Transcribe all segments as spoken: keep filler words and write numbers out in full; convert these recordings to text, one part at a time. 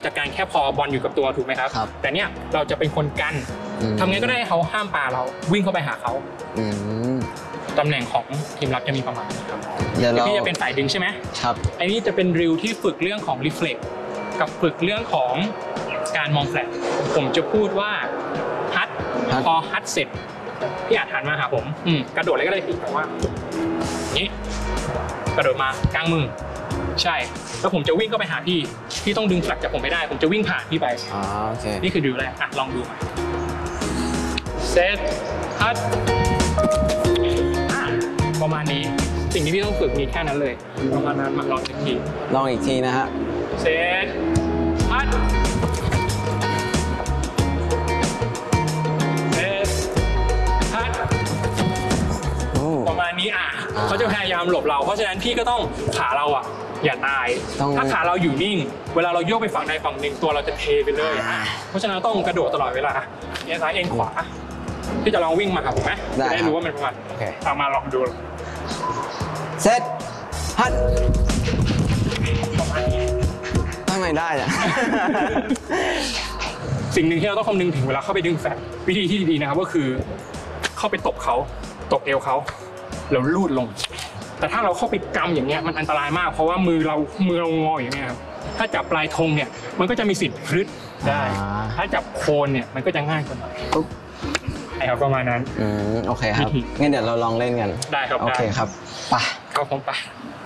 จากการแค่พอบอลอยู่กับตัวถูกไหมครับแต่เนี้ยเราจะเป็นคนกันทำไงก็ได้เขาห้ามปาเราวิ่งเข้าไปหาเขาตำแหน่งของทีมรับจะมีประมาณนี้ครับเดี๋ยวพี่จะเป็นฝ่ายดึงใช่ไหมครับอันนี้จะเป็นริวที่ฝึกเรื่องของรีเฟล็กกับฝึกเรื่องของการมองแฟลชผมจะพูดว่าฮัทพอฮัทเสร็จพี่อาจหันมาหาผมอืมกระโดดอะไรก็ได้พี่แต่ว่านี้กระโดดมากลางมือใช่แล้วผมจะวิ่งเข้าไปหาพี่พี่ต้องดึงแฟลชจากผมไม่ได้ผมจะวิ่งผ่านพี่ไปอ๋อโอเคนี่คือริวแรกอ่ะลองดูมาเซตฮัทประมาณนี้สิ่งที่พี่ต้องฝึกมีแค่นั้นเลยประมาณนั้นมาลองอีกทีลองอีกทีนะฮะเซตฮัทเซตฮัทประมาณนี้อ่ะเขาจะพยายามหลบเราเพราะฉะนั้นพี่ก็ต้องขาเราอ่ะอย่าตายถ้าขาเราอยู่นิ่งเวลาเราโยกไปฝั่งใดฝั่งหนึ่งตัวเราจะเทไปเลยเพราะฉะนั้นต้องกระโดดตลอดเวลาเอ็นซ้ายเอ็นขวาพี่จะลองวิ่งมาครับผมไหมจะได้รู้ว่ามันประมาณโอเคเอามาลองดูเซตฮัททำไมได้อะสิ่งหนึ่งที่เราต้องคำนึงถึงเวลาเข้าไปดึงแฟลชวิธีที่ดีนะครับก็คือเข้าไปตบเขาตบเอวเขาแล้วลูดลงแต่ถ้าเราเข้าไปกำอย่างเงี้ยมันอันตรายมากเพราะว่ามือเรามือเรางออย่างเงี้ยครับถ้าจับปลายธงเนี่ยมันก็จะมีสิทธิ์พลึดได้ถ้าจับโคนเนี่ยมันก็จะง่ายกว่าหน่อยใช่ครับประมาณนั้นอืมโอเคครับงั้นเดี๋ยวเราลองเล่นกันได้ครับโอเคครับไปเข้าผมไป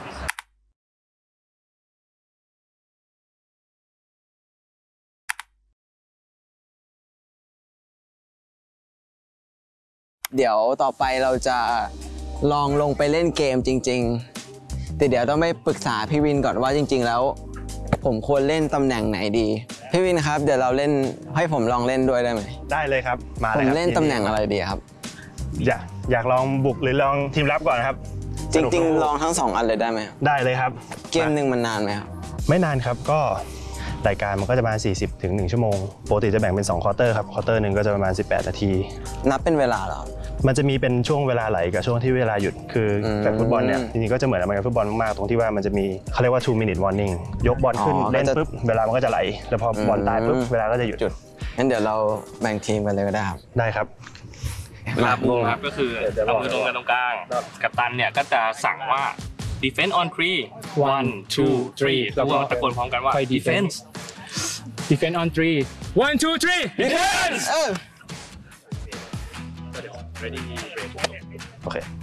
เดี๋ยวต่อไปเราจะลองลงไปเล่นเกมจริงๆแต่เดี๋ยวต้องไปปรึกษาพี่วินก่อนว่าจริงๆแล้วผมควรเล่นตำแหน่งไหนดีพี่วินครับเดี๋ยวเราเล่นให้ผมลองเล่นด้วยได้ไหมได้เลยครับมาเลยครับผมเล่นตำแหน่งอะไรดีครับอยากอยากลองบุกหรือลองทีมรับก่อนครับจริงๆลองทั้งสองอันเลยได้ไหมได้เลยครับเกมหนึ่งมันนานไหมครับไม่นานครับก็รายการมันก็จะประมาณสี่สิบถึงหนึ่งชั่วโมงปกติจะแบ่งเป็นสองควอเตอร์ครับควอเตอร์หนึ่งก็จะประมาณสิบแปดนาทีนับเป็นเวลาเหรอมันจะมีเป็นช่วงเวลาไหลกับช่วงที่เวลาหยุดคือแต่ฟุตบอลเนี่ยจริงๆก็จะเหมือนอเมริกันฟุตบอลมากตรงที่ว่ามันจะมีเขาเรียกว่า two minute warning ยกบอลขึ้นเล่นปุ๊บเวลามันก็จะไหลแล้วพอบอลตายปุ๊บเวลาก็จะหยุดงั้นเดี๋ยวเราแบ่งทีมกันเลยก็ได้ครับได้ครับครับครับก็คือเอามือตรงกันตรงกลางกัปตันเนี่ยก็จะสั่งว่า defense on three one two three แล้วก็ตะโกนพร้อมกันว่า defense defense on three one two three defense ready โอเค